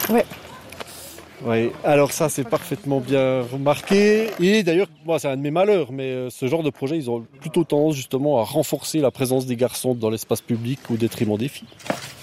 Ouais. Oui, alors ça c'est parfaitement bien remarqué. Et d'ailleurs, moi c'est un de mes malheurs, mais ce genre de projet, ils ont plutôt tendance justement à renforcer la présence des garçons dans l'espace public au détriment des filles.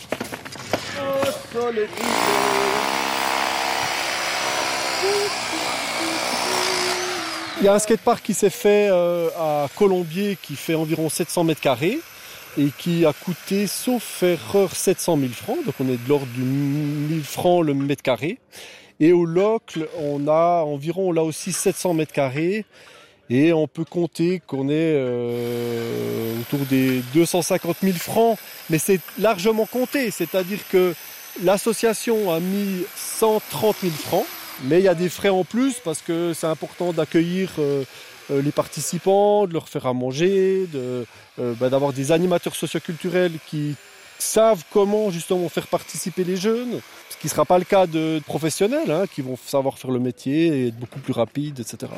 Il y a un skatepark qui s'est fait à Colombier qui fait environ 700 mètres carrés et qui a coûté, sauf erreur, 700 000 francs. Donc on est de l'ordre du 1000 francs le mètre carré. Et au Locle, on a environ là aussi 700 mètres carrés. Et on peut compter qu'on est autour des 250 000 francs. Mais c'est largement compté. C'est-à-dire que l'association a mis 130 000 francs. Mais il y a des frais en plus parce que c'est important d'accueillir les participants, de leur faire à manger, d'avoir des animateurs socioculturels qui savent comment justement faire participer les jeunes, ce qui ne sera pas le cas de professionnels qui vont savoir faire le métier et être beaucoup plus rapides, etc.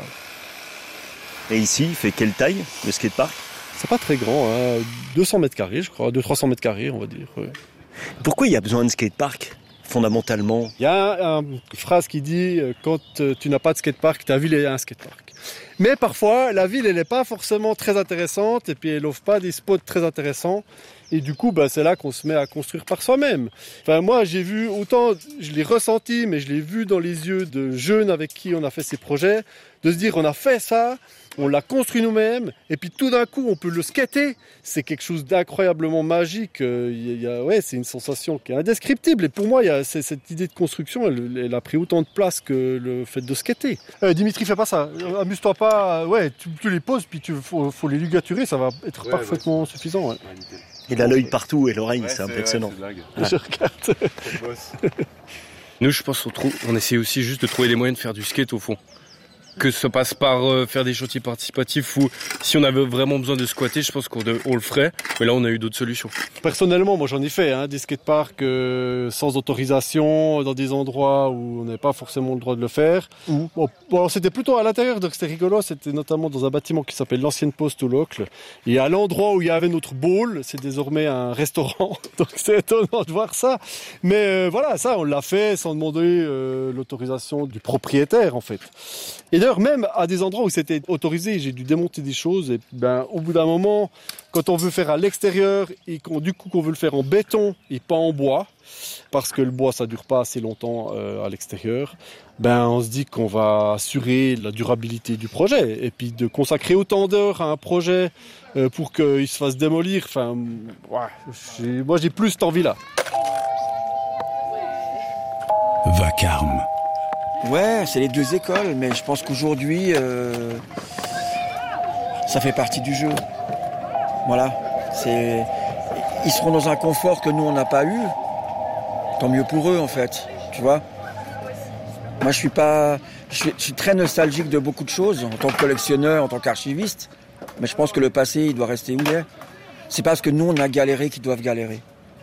Et ici, il fait quelle taille, le skatepark ? C'est pas très grand, 200 mètres carrés je crois, 200-300 mètres carrés on va dire. Ouais. Pourquoi il y a besoin de skatepark ? Fondamentalement. Il y a une phrase qui dit quand tu n'as pas de skatepark, ta ville est un skatepark. Mais parfois, la ville, elle n'est pas forcément très intéressante et puis elle n'offre pas des spots très intéressants. Et du coup, c'est là qu'on se met à construire par soi-même. Enfin, moi, j'ai vu, autant je l'ai ressenti, mais je l'ai vu dans les yeux de jeunes avec qui on a fait ces projets, de se dire on a fait ça, on l'a construit nous-mêmes, et puis tout d'un coup, on peut le skater. C'est quelque chose d'incroyablement magique. C'est une sensation qui est indescriptible. Et pour moi, cette idée de construction, elle a pris autant de place que le fait de skater. Dimitri, fais pas ça. Amuse-toi pas. Tu les poses, puis faut les ligaturer, ça va être parfaitement suffisant. Ouais. Il a l'œil partout et l'oreille, c'est impressionnant. Je regarde. Nous, je pense on essaie aussi juste de trouver les moyens de faire du skate au fond. Que ça passe par faire des chantiers participatifs ou si on avait vraiment besoin de squatter, je pense qu'on le ferait. Mais là, on a eu d'autres solutions. Personnellement, moi j'en ai fait des skateparks sans autorisation, dans des endroits où on n'avait pas forcément le droit de le faire. Bon, c'était plutôt à l'intérieur, donc c'était rigolo. C'était notamment dans un bâtiment qui s'appelle l'Ancienne Poste au Locle. Et à l'endroit où il y avait notre bowl, c'est désormais un restaurant. Donc c'est étonnant de voir ça. Mais ça, on l'a fait sans demander l'autorisation du propriétaire en fait. Et d'ailleurs, même à des endroits où c'était autorisé, j'ai dû démonter des choses. Et au bout d'un moment, quand on veut faire à l'extérieur et qu'on veut le faire en béton et pas en bois, parce que le bois ça dure pas assez longtemps à l'extérieur, on se dit qu'on va assurer la durabilité du projet et puis de consacrer autant d'heures à un projet pour qu'il se fasse démolir. Moi j'ai plus cette envie-là. Vacarme. Ouais, c'est les deux écoles, mais je pense qu'aujourd'hui, ça fait partie du jeu. Voilà. Ils seront dans un confort que nous, on n'a pas eu. Tant mieux pour eux, en fait. Tu vois ? Moi, je suis très nostalgique de beaucoup de choses, en tant que collectionneur, en tant qu'archiviste. Mais je pense que le passé, il doit rester où il est. C'est parce que nous, on a galéré qu'ils doivent galérer.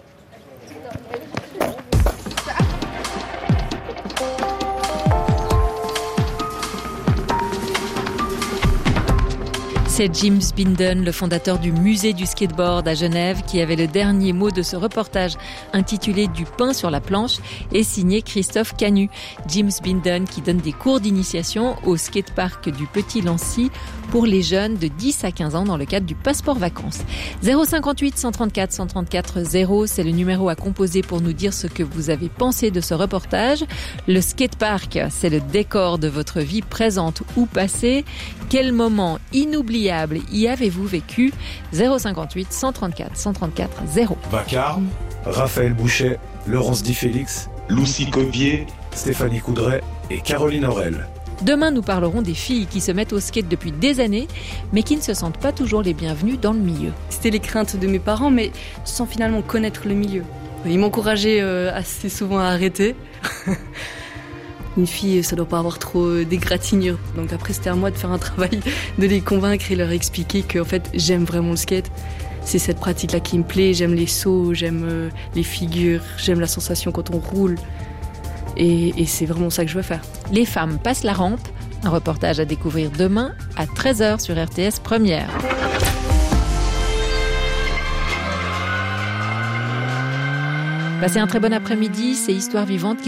C'est James Binden, le fondateur du musée du skateboard à Genève, qui avait le dernier mot de ce reportage intitulé Du pain sur la planche et signé Christophe Canu. James Binden qui donne des cours d'initiation au skatepark du Petit Lancy pour les jeunes de 10 à 15 ans dans le cadre du passeport vacances. 058 134 134 0, c'est le numéro à composer pour nous dire ce que vous avez pensé de ce reportage. Le skatepark, c'est le décor de votre vie présente ou passée. Quel moment inoubliable y avez-vous vécu ? 058 134 134 0. Vacarme, Raphaël Bouchet, Laurence Di Félix, Lucie Covier, Stéphanie Coudray et Caroline Aurel. Demain, nous parlerons des filles qui se mettent au skate depuis des années, mais qui ne se sentent pas toujours les bienvenues dans le milieu. C'était les craintes de mes parents, mais sans finalement connaître le milieu. Ils m'encourageaient assez souvent à arrêter. Une fille, ça doit pas avoir trop d'égratignures. Donc après, c'était à moi de faire un travail, de les convaincre et leur expliquer que en fait, j'aime vraiment le skate. C'est cette pratique-là qui me plaît. J'aime les sauts, j'aime les figures, j'aime la sensation quand on roule. Et c'est vraiment ça que je veux faire. Les femmes passent la rampe. Un reportage à découvrir demain à 13h sur RTS Première. Passez un très bon après-midi. C'est Histoire vivante